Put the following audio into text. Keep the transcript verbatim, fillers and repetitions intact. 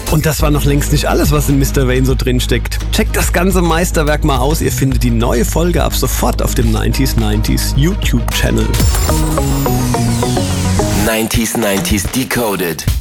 Und das war noch längst nicht alles, was in Mister Wayne so drin steckt. Checkt das ganze Meisterwerk mal aus. Ihr findet die neue Folge ab sofort auf dem neunzig neunzig YouTube-Channel. neunzig neunzig Decoded.